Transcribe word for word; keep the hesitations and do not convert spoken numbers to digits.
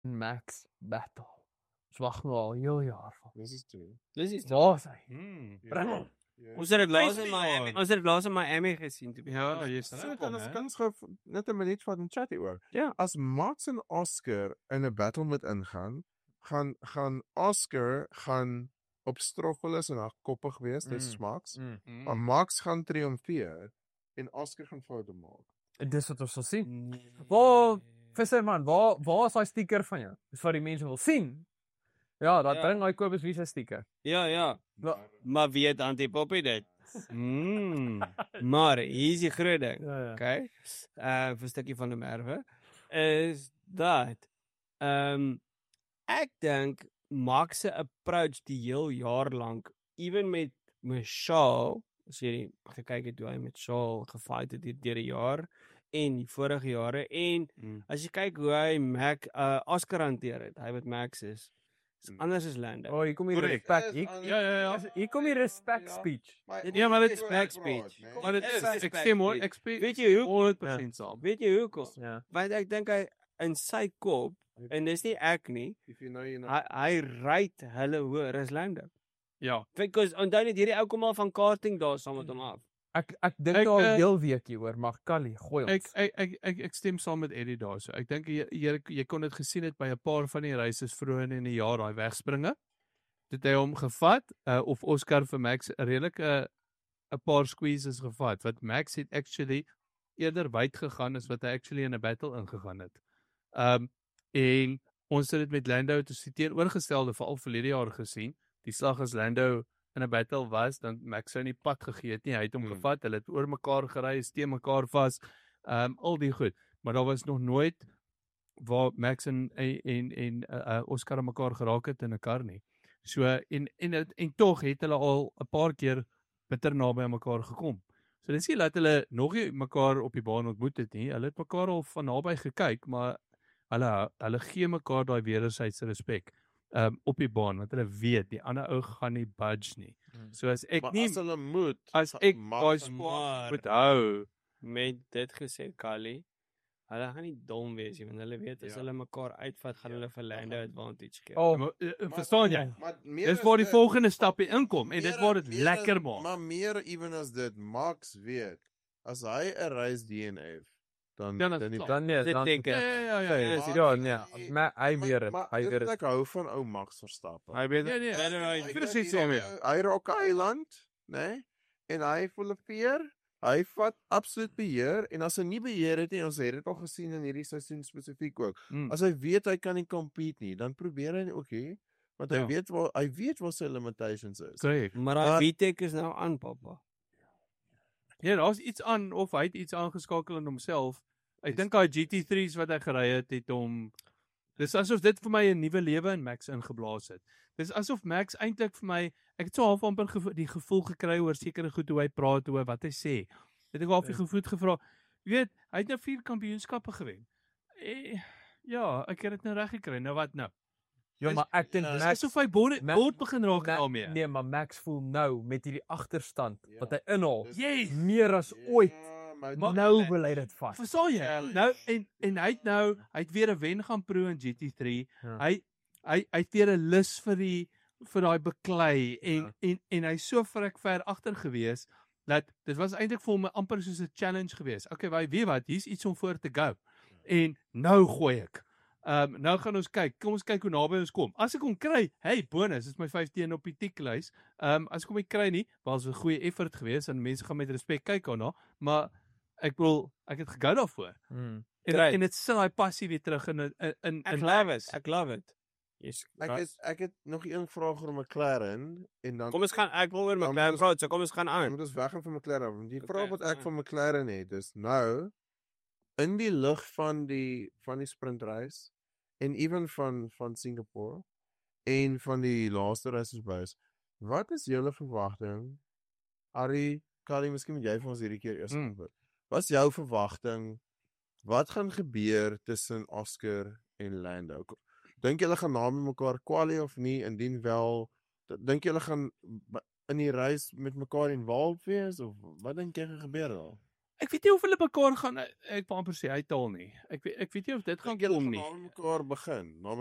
Max battle. Ons wag nou al heel jaar van. Dis is toe. Dis is Waar is hy? Hmm. Bring hom. Ons het dit laas in Face Miami. me on. Ons het dit laas in Miami gesien toe. Ja, jy So, sê dan kom, is hè. kans gou net 'n minuut van chat hieroor. Ja. As Max en Oscar in 'n battle moet ingaan, gaan gaan Oscar gaan op Strophilus en haar koppig wees, dis Mm. Max. Mm. Hmm. Maar Max gaan triomfeer en Oscar gaan foute maak. En dis wat ons sal sien. Nee. Waar Visser man, waar waar is daai stiker van jou? Dis wat die mense wil sien. Ja, dan Ja. bring hy Kobus wie se stiker. Ja, ja. Ja. Maar wie het Antipoppy dit? Mm. Maar hier is die groot ding. Ja, ja. Okay. Uh vir 'n stukkie van die merwe is dat ehm um, ek dink Max se approach die heel jaar lank, even met Michelle, as jy gekyk het hoe hy met Michelle gefight het deur die jaar en die vorige jare en Mm. as jy kyk hoe hy Mac uh, Oscar hanteer het, hy wat Max is, is Mm. anders as Lando. Oh, hier kom hier Correct. respect. Hier, Ja, ja, ja. hier kom hier respect Ja. speech. Ja, maar dit is back speech. Maar dit is, Dis ek back stem hoor, speech. ek speel Weet jy hoe? honderd persent saam. Weet jy hoekom? Ja. Want ek dink hy in sy kop en dis nie ek nie, If you know you know. hy hy rate hulle hoër as Lando. Ja. Because onthou net hierdie ou kom al van karting daar saam met hom af. Ek ek dink Ek, daar 'n eh, heel weekie hoor, maar Callie, gooi Ek ons. ek ek ek, ek stem saam met Eddie daarso. Ek dink jy, jy jy kon dit gesien het by 'n paar van die races vroeër in die jaar, daai wegspringe. Dit hy hom gevat uh, of Oscar vir Max 'n redelike 'n paar squeezes gevat wat Max het actually eerder wyd gegaan as wat hy actually in 'n battle ingegaan het. Um en ons het dit met Lando te die teenoorgestelde veral verlede jaar gesien. Die slag as Lando in 'n battle was, dan Max sou nie pad gegee het nie. Hy het hom Hmm. gevat, hulle het oor mekaar gery, steen mekaar vas. Um al die goed, maar daar was nog nooit waar Max en en en uh, uh, Oscar aan mekaar geraak het in 'n kar nie. So en en en, en tog het hulle al 'n paar keer bitter naby aan mekaar gekom. So dis nie dat hulle nog nie mekaar op die baan ontmoet het nie. Hulle het mekaar al van naby gekyk, maar hulle hulle gee mekaar daai wederwysige respek um op die baan want hulle weet die ander ou gaan nie budge nie. So as ek Maar nie as hulle moet, as ek Max daai en- spaar Maar moet hou. met dit gesê, Kali, hulle gaan nie dom wees nie, want hulle weet as Ja. hulle mekaar uitvat, gaan Ja. hulle vir Lando advantage gee. Oh, Maar, uh, verstaan jy? Maar meer Dis as waar die dit- volgende stapie inkom en dit meer- waar dit meer lekker as- maak. Maar meer ewen as dit, Max weet, as hy 'n race D N F, dan Dan is dan het die klaar. dan nee, Dit dan teken. Ja, ja, ja, ja. Sy, ja. dis ja, nee. Maar hy weer dit. Maar Hy dit weer wat dit. ek hou van ou Max Verstappen. Hy weet Ja, nee. better Hy hy Precies, weet sê hy- weer. Hy raak 'n eiland, né? Nee? En hy voel 'n veer. Hy vat absoluut beheer en as hy nie beheer het nie, ons het dit al gesien in hierdie seisoen spesifiek ook. Mm. As hy weet hy kan nie compete nie, dan probeer hy ook nie, want hy Ja. weet waar hy weet waar sy limitations is. Korrek. Maar Maar- daai V-Tech is nou aan, pappa. Ja, daar's iets aan of hy het iets aangeskakel in homself. Ek Dis- dink daai G T threes wat hy gery het, het hom dis asof dit vir my 'n nuwe lewe in Max ingeblaas het. Dis asof Max eintlik vir my, ek het so half amper gevo die gevoel gekry oor sekere goed hoe hy praat, hoe wat hy sê. Het ek half die gevoel gevra. Jy weet, hy het nou vier kampioenskappe gewen. Eh, ja, ek het dit nou reg gekry. Nou wat nou? Ja, maar ek dink Ja, Dis Max asof hy bord Ma- bord begin raak Ma- daarmee. Nee, maar Max voel nou met hierdie agterstand Ja. wat hy inhaal, Dis- Yes. meer as ooit. Ja, maar, Maar- Nou wil hy dit vat. Verstaan jy? Ja. Nou en en hy het nou, hy het weer 'n wen gaan proe in G T three. Ja. Hy hy hy het weer 'n lus vir die vir daai beklei en, Ja. en en hy's so vrek ver agter gewees dat dit was eintlik vir hom amper soos 'n challenge gewees. Okay, waar weet wat, hier's iets om voor te go. En nou gooi ek. Ehm um, nou gaan ons kyk. Kom ons kyk hoe naby ons kom. As ek hom kry, hey, bonus, dis my vyftien op die tiklys. Ehm um, as ek hom nie kry nie, was 'n goeie effort geweest en mense gaan met respek kyk daarna, maar ek wil ek het gegou daarvoor. Mm. En Right. en dit sit daai passie weer terug in in in Ek in love it. Ek love it. Yes. ek het ek het nog een vraag oor McLaren en dan Kom ons gaan ek wil oor Dan McLaren moet praat, so kom ons gaan dan aan. moet ons weggaan van McLaren. Want die Okay, vraag wat ek gaan van McLaren het is nou in die lig van die van die sprintreis en ewen van van Singapore en van die laaste races bys. Wat is julle verwagting? Ari, Kali, miskien moet jy vir ons hierdie keer eers Mm. antwoord. Wat is jou verwagting? Wat gaan gebeur tussen Oscar en Lando? Dink julle gaan na mekaar kwalie of nie? Indien wel, d- dink julle gaan b- in die reis met mekaar involved wees of wat dink jy gaan gebeur daar? Ek weet nie of hulle mekaar gaan ek wil amper sê uithaal nie. Ek weet ek weet nie of dit gaan Julle kom gaan nie. na mekaar begin. Na